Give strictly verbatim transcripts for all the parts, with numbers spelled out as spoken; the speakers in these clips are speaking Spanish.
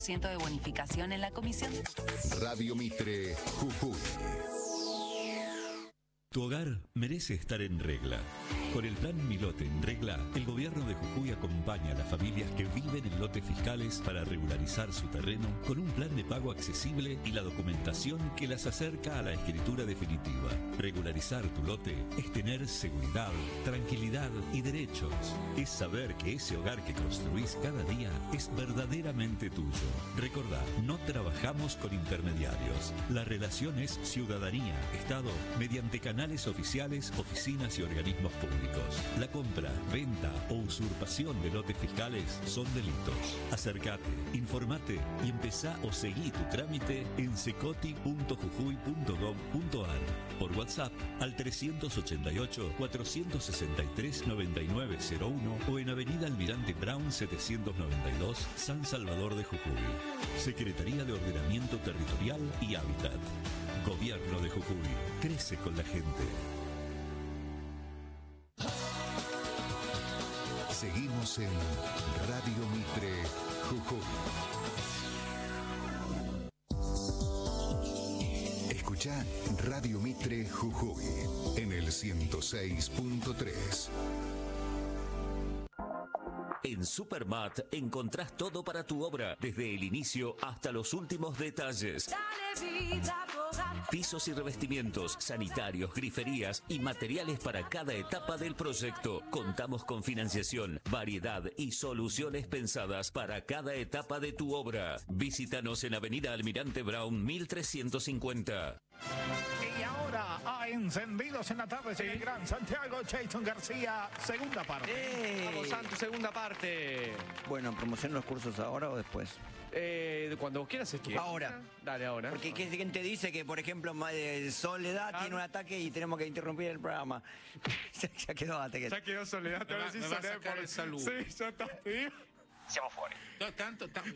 ciento de bonificación en la comisión. Radio Mitre, Jujuy. Tu hogar merece estar en regla. Con el plan Mi Lote en Regla, el gobierno de Jujuy acompaña a las familias que viven en lotes fiscales para regularizar su terreno con un plan de pago accesible y la documentación que las acerca a la escritura definitiva. Regularizar tu lote es tener seguridad, tranquilidad y derechos. Es saber que ese hogar que construís cada día es verdaderamente tuyo. Recordá, no trabajamos con intermediarios. La relación es ciudadanía-Estado mediante canales oficiales, oficinas y organismos públicos. La compra, venta o usurpación de lotes fiscales son delitos. Acércate, informate y empezá o seguí tu trámite en secoti punto jujuy punto gob punto ar, por WhatsApp al trescientos ochenta y ocho, cuatrocientos sesenta y tres, noventa y nueve cero uno o en Avenida Almirante Brown setecientos noventa y dos, San Salvador de Jujuy. Secretaría de Ordenamiento Territorial y Hábitat. Gobierno de Jujuy. Crece con la gente. Seguimos en Radio Mitre, Jujuy. Escuchá Radio Mitre, Jujuy en el ciento seis punto tres. En Supermat encontrás todo para tu obra, desde el inicio hasta los últimos detalles. Pisos y revestimientos, sanitarios, griferías y materiales para cada etapa del proyecto. Contamos con financiación, variedad y soluciones pensadas para cada etapa de tu obra. Visítanos en Avenida Almirante Brown mil trescientos cincuenta. Y ahora, a Encendidos en la Tarde, sí. El gran Santiago Jason García, segunda parte. ¡Eh! Vamos, Santo, segunda parte. Bueno, ¿promocionan los cursos ahora o después? Eh, cuando vos quieras, es que... Ahora. Dale, ahora. Porque ¿quién te dice que, por ejemplo, Soledad ah. tiene un ataque y tenemos que interrumpir el programa? Ya quedó ataque. Ya quedó Soledad, te me voy a va, decir me va a Soledad sacar por el salud. Sí, ya está. Seamos fuera. No, tanto, tanto.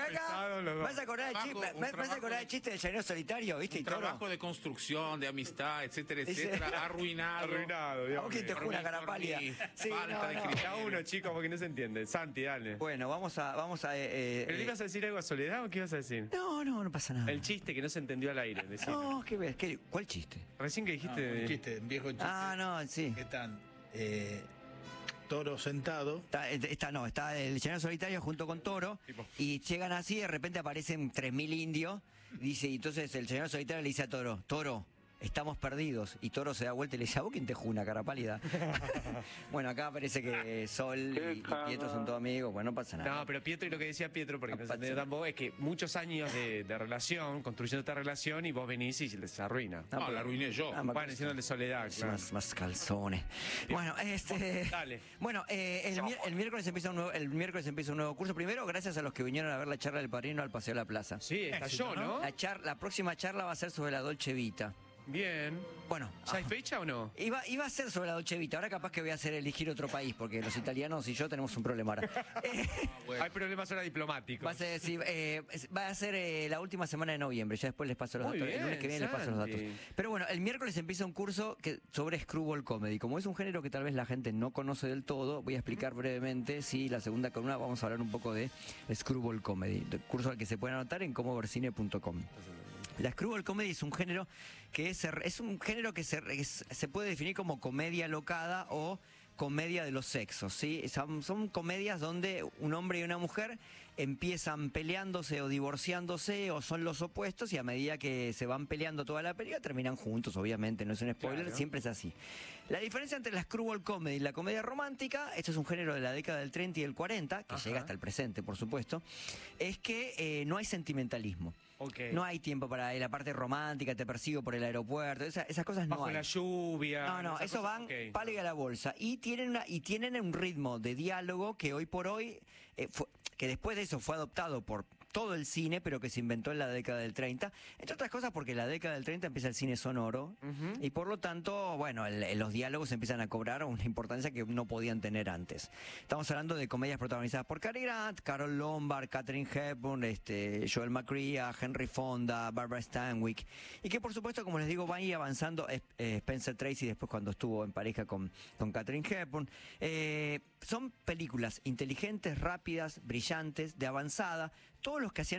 ¿Vas a acordar el chiste, ¿vas a acordar el chiste del llanero solitario, viste? Un y todo? trabajo de construcción, de amistad, etcétera, etcétera, arruinado. Arruinado, digamos. ¿A vos quién te jura cara pálida? Sí, falta no, de no. criterio. A uno, chicos, porque no se entiende. Santi, dale. Bueno, vamos a... Vamos a eh, ¿Pero le eh, ibas a decir algo a Soledad o qué ibas a decir? No, no, no pasa nada. El chiste que no se entendió al aire. Decilo. No, ¿qué ves? ¿Qué, ¿Cuál chiste? Recién que dijiste... No, un chiste, un viejo chiste. Ah, no, sí. Que están eh, Toro sentado. Está, está, no, está el llanero solitario junto con Toro Tipo. y llegan así, de repente aparecen tres mil indios. Dice, y entonces el llanero solitario le dice a Toro, Toro, estamos perdidos. Y Toro se da vuelta y le dice, ¿a vos quién te juna, cara pálida? Bueno, acá parece que Sol y, y Pietro son todos amigos, bueno, no pasa nada. No, pero Pietro, y lo que decía Pietro, porque no se pasa entendió nada. tampoco, es que muchos años de, de relación, construyendo esta relación, y vos venís y les arruina. No, la arruiné yo. Ah, Bueno, diciéndole Soledad, claro. Más, más calzones. Bueno, este. Dale. Bueno, eh, el, mi- el miércoles empieza un nuevo, el miércoles empieza un nuevo curso. Primero, gracias a los que vinieron a ver la charla del Padrino al Paseo de la Plaza. Sí, estalló, ¿no? La, char- la próxima charla va a ser sobre la Dolce Vita. Bien. Bueno, ¿Ya hay fecha o no? Iba, iba a ser sobre la Dolce Vita, ahora capaz que voy a hacer elegir otro país, porque los italianos y yo tenemos un problema ahora. Eh, Hay problemas ahora diplomáticos. va a ser, sí, eh, es- va a ser eh, la última semana de noviembre, ya después les paso los Muy datos. bien, El lunes que viene les paso los datos. Santi. Pero bueno, el miércoles empieza un curso que, sobre Screwball Comedy. Como es un género que tal vez la gente no conoce del todo, voy a explicar brevemente. Sí, la segunda columna vamos a hablar un poco de Screwball Comedy, el curso al que se pueden anotar en comovercine punto com. La Screwball Comedy es un género que es, es un género que se, es- se puede definir como comedia locada o comedia de los sexos, ¿sí? Son, son comedias donde un hombre y una mujer empiezan peleándose o divorciándose o son los opuestos y a medida que se van peleando toda la pelea terminan juntos, obviamente, no es un spoiler, Claro. siempre es así. La diferencia entre la Screwball Comedy y la comedia romántica, esto es un género de la década del treinta y del cuarenta, que Ajá. llega hasta el presente, por supuesto, es que eh, no hay sentimentalismo. Ok. No hay tiempo para la parte romántica, te persigo por el aeropuerto, esa- esas cosas no Bajo hay. la lluvia. No, no, esas eso cosas, van ok. pala y a la bolsa. Y tienen, una, y tienen un ritmo de diálogo que hoy por hoy, eh, fue- que después de eso fue adoptado por todo el cine, pero que se inventó en la década del treinta. Entre otras cosas porque en la década del treinta empieza el cine sonoro y por lo tanto, bueno, el- el- los diálogos empiezan a cobrar una importancia que no podían tener antes. Estamos hablando de comedias protagonizadas por Cary Grant, Carol Lombard, Katharine Hepburn, este, Joel McCrea, Henry Fonda, Barbara Stanwyck, y que por supuesto, como les digo, van a ir avanzando eh, eh, Spencer Tracy después cuando estuvo en pareja con, con Katharine Hepburn. Eh, son películas inteligentes, rápidas, brillantes, de avanzada. Todos los que hacían